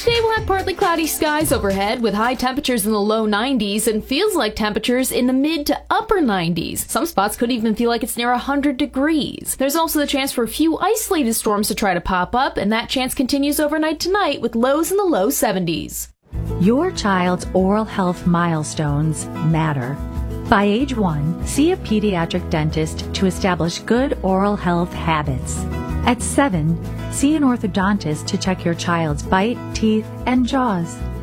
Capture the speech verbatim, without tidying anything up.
Today we'll have partly cloudy skies overhead with high temperatures in the low nineties and feels like temperatures in the mid to upper nineties. Some spots could even feel like it's near one hundred degrees. There's also the chance for a few isolated storms to try to pop up, and that chance continues overnight tonight with lows in the low seventies. Your child's oral health milestones matter. By age one, see a pediatric dentist to establish good oral health habits. At seven, see an orthodontist to check your child's bite, teeth, and jaws.